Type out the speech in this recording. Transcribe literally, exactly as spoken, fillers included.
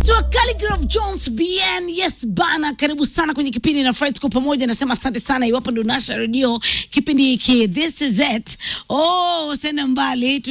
Anaitwa Calligraph Jones B N. Yes bana, karibu sana kwenye kipindi na Fred, kwa pamoja nasema asante sana iwapo ndo nasha radio kipindi hiki. This is it. Oh, sena mbali